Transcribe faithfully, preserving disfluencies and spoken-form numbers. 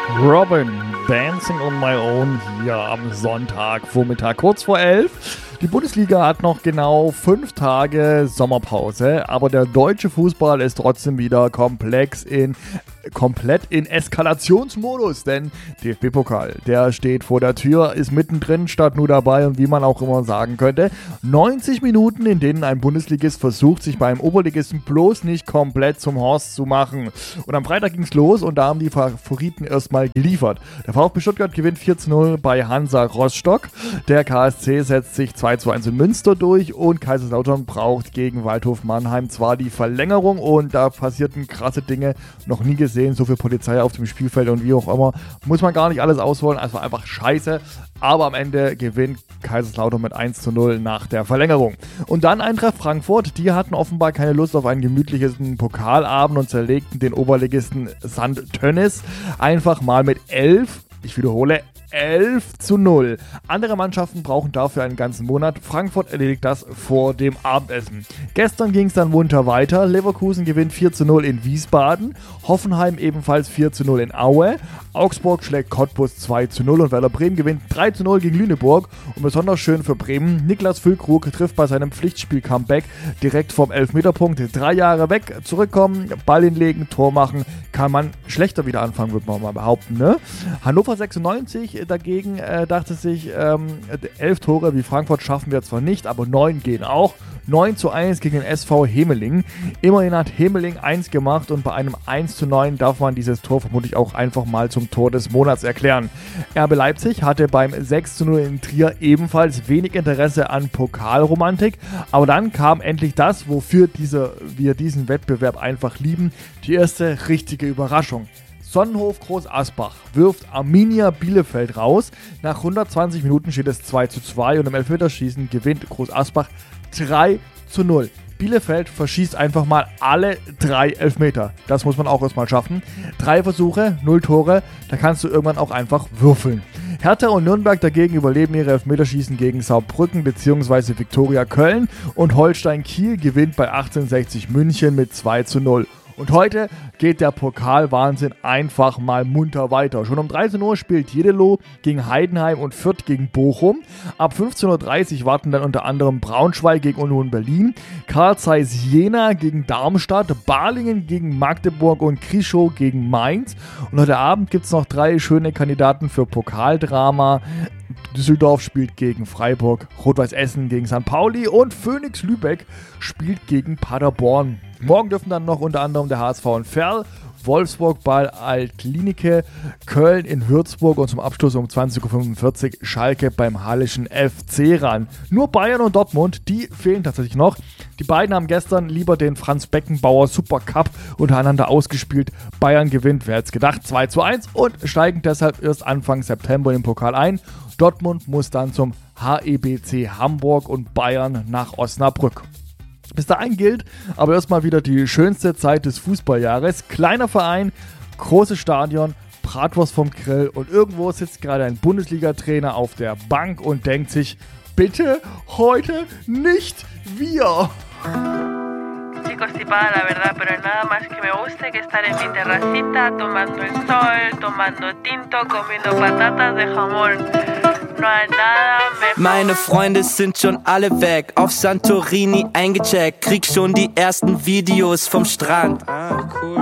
Robin, Dancing on My Own hier am Sonntagvormittag, kurz vor elf. Die Bundesliga hat noch genau fünf Tage Sommerpause, aber der deutsche Fußball ist trotzdem wieder komplex in, komplett in Eskalationsmodus, denn D F B-Pokal, der steht vor der Tür, ist mittendrin statt nur dabei und wie man auch immer sagen könnte, neunzig Minuten, in denen ein Bundesligist versucht, sich beim Oberligisten bloß nicht komplett zum Horst zu machen. Und am Freitag ging's los und da haben die Favoriten erstmal geliefert. Der VfB Stuttgart gewinnt vier zu null bei Hansa Rostock, der K S C setzt sich zwei zu eins in Münster durch und Kaiserslautern braucht gegen Waldhof Mannheim zwar die Verlängerung und da passierten krasse Dinge, noch nie gesehen, so viel Polizei auf dem Spielfeld und wie auch immer, muss man gar nicht alles ausholen, also einfach scheiße, aber am Ende gewinnt Kaiserslautern mit eins zu null nach der Verlängerung. Und dann Eintracht Frankfurt, die hatten offenbar keine Lust auf einen gemütlichen Pokalabend und zerlegten den Oberligisten Sankt Tönnies einfach mal mit elf, ich wiederhole, elf zu null. Andere Mannschaften brauchen dafür einen ganzen Monat. Frankfurt erledigt das vor dem Abendessen. Gestern ging es dann munter weiter. Leverkusen gewinnt vier zu null in Wiesbaden. Hoffenheim ebenfalls vier zu null in Aue. Augsburg schlägt Cottbus zwei zu null und Werder Bremen gewinnt drei zu null gegen Lüneburg. Und besonders schön für Bremen, Niklas Füllkrug trifft bei seinem Pflichtspiel-Comeback direkt vom Elfmeterpunkt. Drei Jahre weg, zurückkommen, Ball hinlegen, Tor machen, kann man schlechter wieder anfangen, würde man mal behaupten. Ne? Hannover sechsundneunzig dagegen äh, dachte sich, ähm, elf Tore wie Frankfurt schaffen wir zwar nicht, aber neun gehen auch. neun zu eins gegen den S V Hemeling. Immerhin hat Hemeling eins gemacht und bei einem eins zu neun darf man dieses Tor vermutlich auch einfach mal zum Tor des Monats erklären. R B Leipzig hatte beim sechs zu null in Trier ebenfalls wenig Interesse an Pokalromantik, aber dann kam endlich das, wofür diese, wir diesen Wettbewerb einfach lieben, die erste richtige Überraschung. Sonnenhof Groß Asbach wirft Arminia Bielefeld raus. Nach hundertzwanzig Minuten steht es zwei zu zwei und im Elfmeterschießen gewinnt Groß Asbach drei zu null. Bielefeld verschießt einfach mal alle drei Elfmeter. Das muss man auch erstmal schaffen. Drei Versuche, null Tore, da kannst du irgendwann auch einfach würfeln. Hertha und Nürnberg dagegen überleben ihre Elfmeterschießen gegen Saarbrücken bzw. Viktoria Köln und Holstein Kiel gewinnt bei achtzehnhundertsechzig München mit zwei zu null. Und heute geht der Pokalwahnsinn einfach mal munter weiter. Schon um dreizehn Uhr spielt Jeddelo gegen Heidenheim und Fürth gegen Bochum. Ab fünfzehn Uhr dreißig warten dann unter anderem Braunschweig gegen Union Berlin, Carl Zeiss Jena gegen Darmstadt, Balingen gegen Magdeburg und Krischow gegen Mainz. Und heute Abend gibt es noch drei schöne Kandidaten für Pokaldrama. Düsseldorf spielt gegen Freiburg, Rot-Weiß Essen gegen Sankt Pauli und Phoenix Lübeck spielt gegen Paderborn. Morgen dürfen dann noch unter anderem der H S V in Verl, Wolfsburg bei Altklinike, Köln in Würzburg und zum Abschluss um zwanzig Uhr fünfundvierzig Schalke beim Hallischen F C ran. Nur Bayern und Dortmund, die fehlen tatsächlich noch. Die beiden haben gestern lieber den Franz Beckenbauer Supercup untereinander ausgespielt. Bayern gewinnt, wer hätte es gedacht, zwei zu eins und steigen deshalb erst Anfang September in den Pokal ein. Dortmund muss dann zum H E B C Hamburg und Bayern nach Osnabrück. Bis dahin gilt aber erstmal wieder die schönste Zeit des Fußballjahres. Kleiner Verein, großes Stadion, Bratwurst vom Grill und irgendwo sitzt gerade ein Bundesliga-Trainer auf der Bank und denkt sich, bitte heute nicht wir. Chicos, tipada la verdad, pero nada más que me gusta que estar en mi terracita, tomando el sol, tomando tinto, comiendo patatas de jamón. No hay nada mejor. Meine Freunde sind schon alle weg, auf Santorini eingecheckt, krieg schon die ersten Videos vom Strand. Ah, cool.